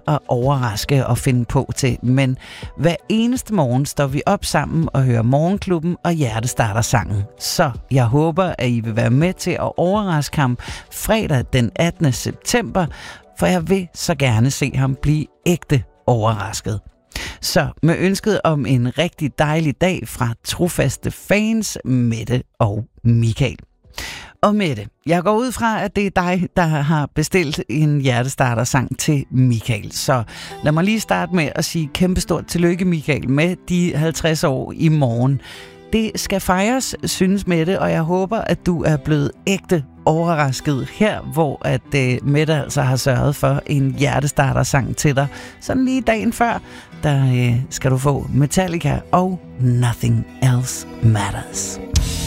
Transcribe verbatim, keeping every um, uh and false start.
at overraske og finde på til. Men hver eneste morgen står vi op sammen og hører Morgenklubben og Hjertestarter sangen. Så jeg håber, at I vil være med til at overraske ham fredag den attende september, for jeg vil så gerne se ham blive ægte overrasket. Så med ønsket om en rigtig dejlig dag fra trofaste fans, Mette og Michael. Og Mette, jeg går ud fra, at det er dig, der har bestilt en hjertestarter-sang til Michael. Så lad mig lige starte med at sige kæmpestort tillykke, Michael, med de halvtreds år i morgen. Det skal fejres, synes Mette, og jeg håber, at du er blevet ægte overrasket her, hvor at uh, Mette altså har sørget for en hjertestarter-sang til dig. Sådan lige dagen før, der uh, skal du få Metallica og Nothing Else Matters.